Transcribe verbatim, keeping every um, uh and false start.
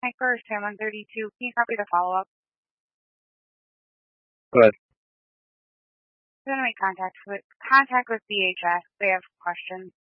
Hi, first, Sam one thirty-two. Can you copy the follow-up? Good. I'm going to make contact with, contact with D H S. They have questions.